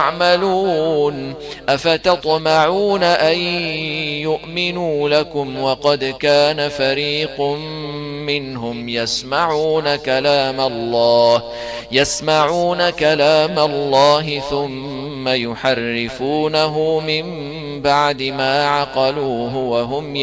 يعملون أفتطمعون أن يؤمنوا لكم وقد كان فريق منهم يسمعون كلام الله ثم يحرفونه من بعد ما عقلوه وهم